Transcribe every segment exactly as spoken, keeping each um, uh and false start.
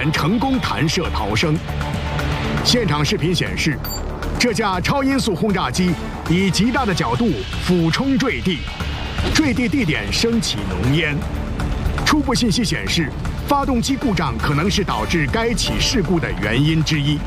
员成功弹射逃生。现场视频显示，这架超音速轰炸机以极大的角度俯冲坠地，坠地地点升起浓烟。初步信息显示，发动机故障可能是导致该起事故的原因之一。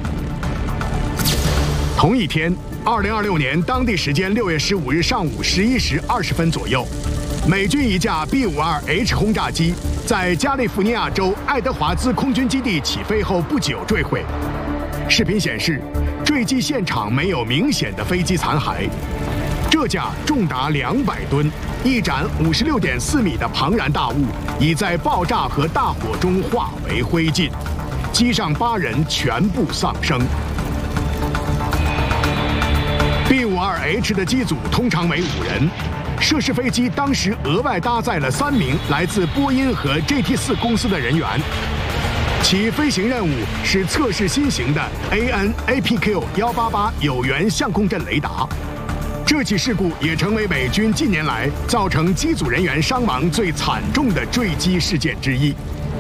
同一天，二零二六年当地时间六月十五日上午十一时二十分左右，美军一架 B 五十二 H 轰炸机在加利福尼亚州爱德华兹空军基地起飞后不久坠毁。视频显示，坠机现场没有明显的飞机残骸。这架重达两百吨、一展五十六点四米的庞然大物，已在爆炸和大火中化为灰烬，机上八人全部丧生。B 五十二 H 的机组通常为五人，涉事飞机当时额外搭载了三名来自波音和 G T 四公司的人员。其飞行任务是测试新型的 A N A P Q 一八八有源相控阵雷达。这起事故也成为美军近年来造成机组人员伤亡最惨重的坠机事件之一。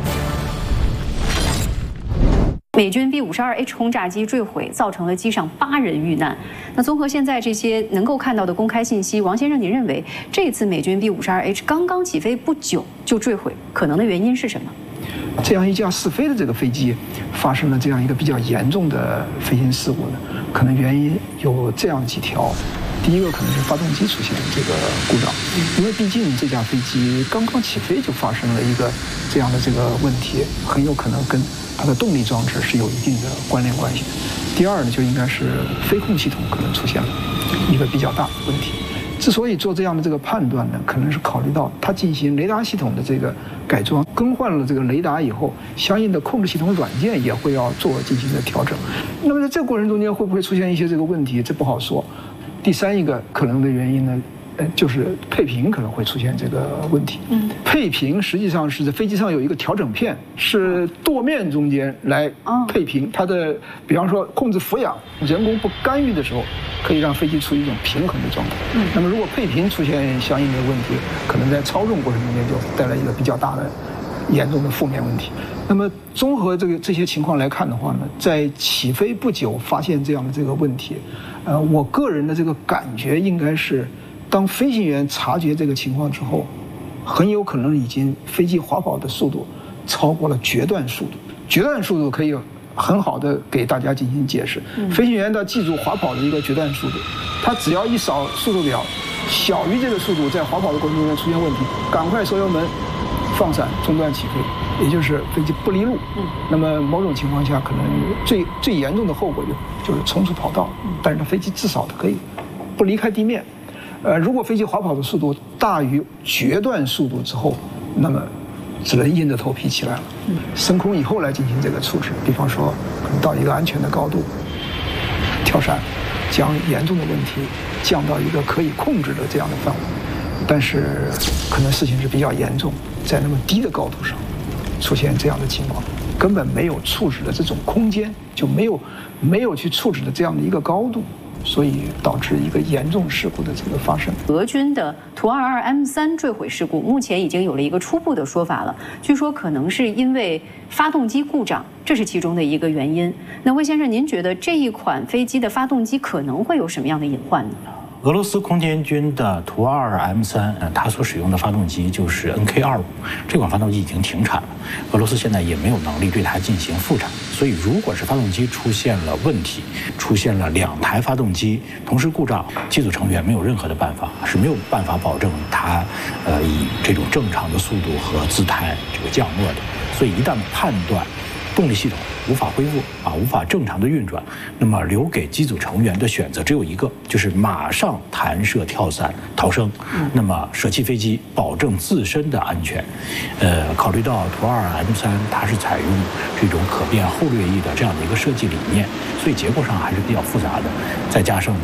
美军 B 五十二 H 轰炸机坠毁，造成了机上八人遇难。那综合现在这些能够看到的公开信息，王先生，您认为这次美军 B 五十二 H 刚刚起飞不久就坠毁，可能的原因是什么？ 这样一架试飞的这个飞机发生了这样一个比较严重的飞行事故呢，可能原因有这样几条。第一个可能是发动机出现这个故障，因为毕竟这架飞机刚刚起飞就发生了一个这样的这个问题，很有可能跟它的动力装置是有一定的关联关系的。第二呢，就应该是飞控系统可能出现了一个比较大的问题。之所以做这样的这个判断呢，可能是考虑到它进行雷达系统的这个改装，更换了这个雷达以后，相应的控制系统软件也会要做进行的调整。那么在这个过程中间会不会出现一些这个问题，这不好说。第三一个可能的原因呢，呃，就是配平可能会出现这个问题。嗯，配平实际上是在飞机上有一个调整片，是舵面中间来配平它的，比方说控制俯仰，人工不干预的时候，可以让飞机处于一种平衡的状态。嗯，那么如果配平出现相应的问题，可能在操纵过程中间就带来一个比较大的、严重的负面问题。那么综合这个这些情况来看的话呢，在起飞不久发现这样的这个问题，呃，我个人的这个感觉应该是，当飞行员察觉这个情况之后，很有可能已经飞机滑跑的速度超过了决断速度。决断速度可以很好的给大家进行解释。嗯、飞行员要记住滑跑的一个决断速度，他只要一扫速度表，小于这个速度，在滑跑的过程中出现问题，赶快收油门，放伞，中断起飞，也就是飞机不离路。嗯，那么某种情况下，可能最最严重的后果就就是冲出跑道。嗯，但是它飞机至少它可以不离开地面。呃，如果飞机滑跑的速度大于决断速度之后，那么只能硬着头皮起来了。嗯，升空以后来进行这个处置，比方说可能到一个安全的高度，跳伞，将严重的问题降到一个可以控制的这样的范围。但是可能事情是比较严重，在那么低的高度上出现这样的情况，根本没有处置的这种空间，就没有没有去处置的这样的一个高度，所以导致一个严重事故的这个发生。 俄军的图二二 M 三坠毁事故目前已经有了一个初步的说法了，据说可能是因为发动机故障，这是其中的一个原因。那魏先生，您觉得这一款飞机的发动机可能会有什么样的隐患呢？ 俄罗斯空间军的图二二 M 三，呃，它所使用的发动机就是 N K 二十五，这款发动机已经停产了，俄罗斯现在也没有能力对它进行复产，所以如果是发动机出现了问题，出现了两台发动机同时故障，机组成员没有任何的办法，是没有办法保证它，呃，以这种正常的速度和姿态这个降落的，所以一旦判断动力系统无法恢复啊，无法正常的运转，那么留给机组成员的选择只有一个，就是马上弹射跳伞逃生。嗯、那么舍弃飞机，保证自身的安全。呃，考虑到图二 M 三它是采用这种可变后掠翼的这样的一个设计理念，所以结构上还是比较复杂的。再加上呢，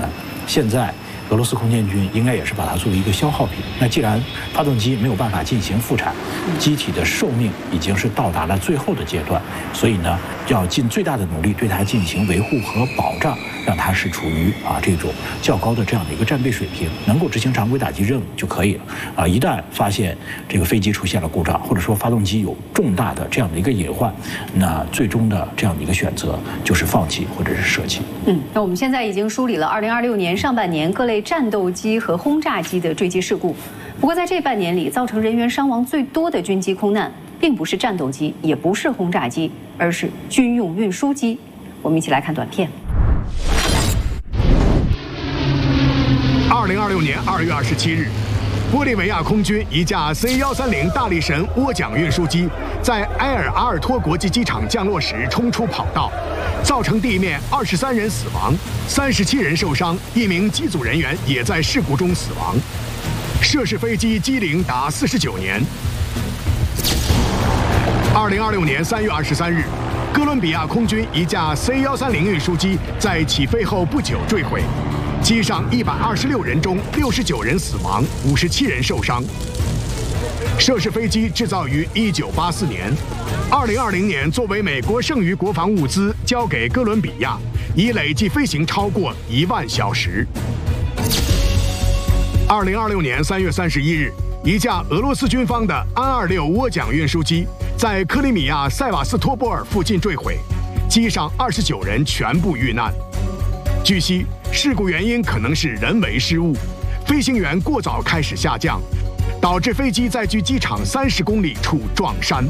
现在俄罗斯空间军应该也是把它作为一个消耗品。那既然发动机没有办法进行复产，机体的寿命已经是到达了最后的阶段，所以呢，要尽最大的努力对它进行维护和保障，让它是处于啊这种较高的这样的一个战备水平，能够执行常规打击任务就可以了。啊，一旦发现这个飞机出现了故障，或者说发动机有重大的这样的一个隐患，那最终的这样的一个选择就是放弃或者是舍弃。 嗯，那我们现在已经梳理了二零二六年上半年各类战斗机和轰炸机的坠机事故。不过在这半年里，造成人员伤亡最多的军机空难，并不是战斗机，也不是轰炸机，而是军用运输机。我们一起来看短片。 二零二六年二月二十七日，玻利维亚空军一架 C 一三零大力神涡桨运输机在埃尔阿尔托国际机场降落时冲出跑道，造成地面二十三人死亡，三十七人受伤，一名机组人员也在事故中死亡。涉事飞机机龄达四十九年。二零二六年三月二十三日，哥伦比亚空军一架 C 一三零运输机在起飞后不久坠毁，机上一百二十六人中六十九人死亡，五十七人受伤。涉事飞机制造于一九八四年，二零二零年作为美国剩余国防物资交给哥伦比亚，已累计飞行超过一万小时。二零二六年三月三十一日，一架俄罗斯军方的安二六涡桨运输机在克里米亚塞瓦斯托波尔附近坠毁，机上二十九人全部遇难。据悉，事故原因可能是人为失误，飞行员过早开始下降，导致飞机在距机场三十公里处撞山。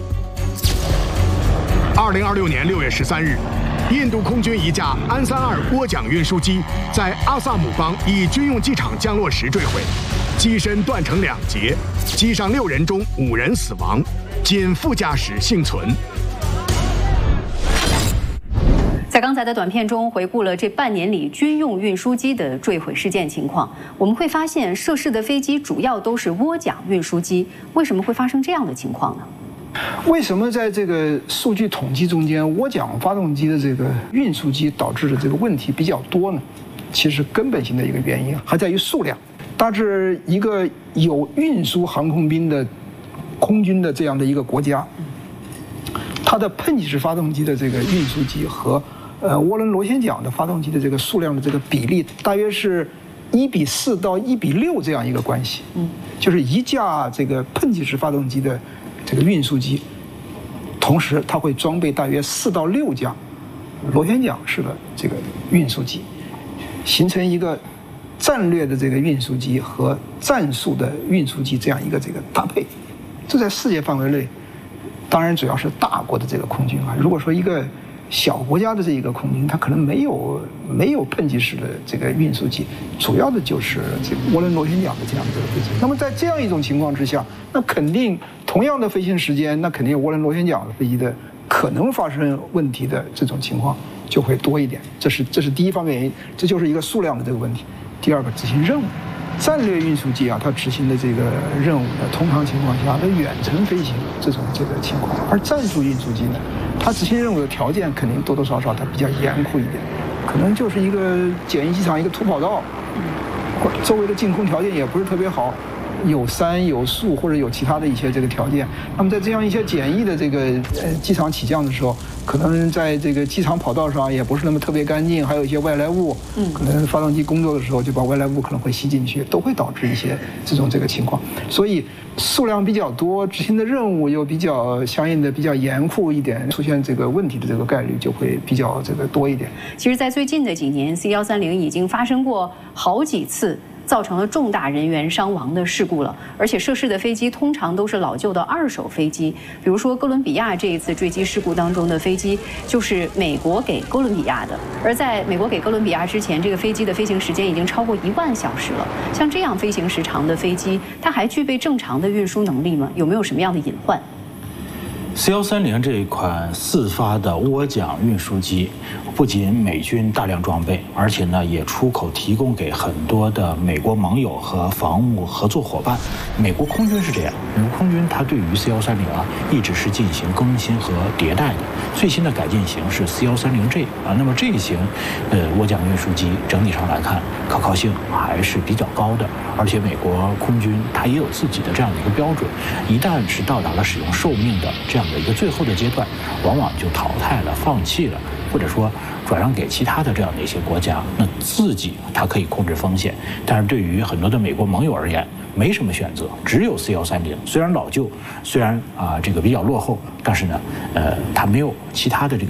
二零二六年六月十三日，印度空军一架安三二涡桨运输机在阿萨姆邦一军用机场降落时坠毁，机身断成两截，机上六人中五人死亡，仅副驾驶幸存。 在刚才的短片中回顾了这半年里军用运输机的坠毁事件情况，我们会发现涉事的飞机主要都是涡桨运输机，为什么会发生这样的情况呢？ 为什么在这个数据统计中间，涡桨发动机的这个运输机导致的这个问题比较多呢？其实根本性的一个原因还在于数量。大致一个有运输航空兵的空军的这样的一个国家，它的喷气式发动机的这个运输机和呃涡轮螺旋桨的发动机的这个数量的这个比例，大约是一比四到一比六这样一个关系。嗯，就是一架这个喷气式发动机的这个运输机，同时它会装备大约四到六架螺旋桨式的这个运输机，形成一个战略的这个运输机和战术的运输机这样一个这个搭配。这在世界范围内，当然主要是大国的这个空军啊。如果说一个小国家的这一个空军，它可能没有没有喷气式的这个运输机，主要的就是这个涡轮螺旋桨的这样的这个飞机。那么在这样一种情况之下，那肯定同样的飞行时间，那肯定涡轮螺旋桨的飞机的可能发生问题的这种情况就会多一点。这是这是第一方面原因，这就是一个数量的这个问题。第二个，执行任务，战略运输机啊，它执行的这个任务呢，通常情况下的远程飞行这种这个情况，而战术运输机呢，它执行任务的条件肯定多多少少它比较严酷一点，可能就是一个简易机场一个土跑道，周围的净空条件也不是特别好，有山有树或者有其他的一些这个条件。那么在这样一些简易的这个呃机场起降的时候，可能在这个机场跑道上也不是那么特别干净，还有一些外来物，嗯，可能发动机工作的时候就把外来物可能会吸进去，都会导致一些这种这个情况。所以数量比较多，执行的任务又比较相应的比较严酷一点，出现这个问题的这个概率就会比较这个多一点。 其实，在最近的几年 ，C 一三零已经发生过好几次造成了重大人员伤亡的事故了，而且涉事的飞机通常都是老旧的二手飞机。比如说哥伦比亚这一次坠机事故当中的飞机就是美国给哥伦比亚的，而在美国给哥伦比亚之前，这个飞机的飞行时间已经超过一万小时了。像这样飞行时长的飞机，它还具备正常的运输能力吗？有没有什么样的隐患？ C 一三零这一款四发的涡桨运输机，不仅美军大量装备，而且呢也出口提供给很多的美国盟友和防务合作伙伴。美国空军是这样，美国空军它对于 C 一三零啊一直是进行更新和迭代的。最新的改进型是 C 一三零 J 啊，那么这一型呃涡桨运输机整体上来看可靠性还是比较高的，而且美国空军它也有自己的这样的一个标准，一旦是到达了使用寿命的这样的一个最后的阶段，往往就淘汰了、放弃了，或者说转让给其他的这样的一些国家。那自己它可以控制风险，但是对于很多的美国盟友而言，没什么选择，只有 C 一三零。虽然老旧，虽然啊、呃、这个比较落后，但是呢，呃，它没有其他的这个